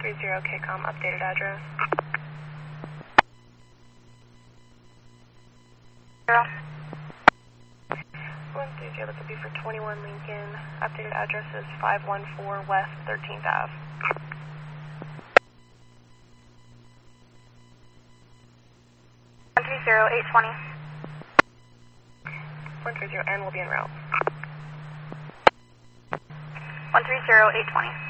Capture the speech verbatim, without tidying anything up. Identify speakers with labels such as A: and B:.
A: three zero K COM, updated address.
B: Zero.
A: one three zero, this will be for twenty-one Lincoln. Updated address is five one four West thirteenth Avenue.
B: one three zero, eight twenty.
A: one three zero, N will be en route.
B: one three zero, eight twenty.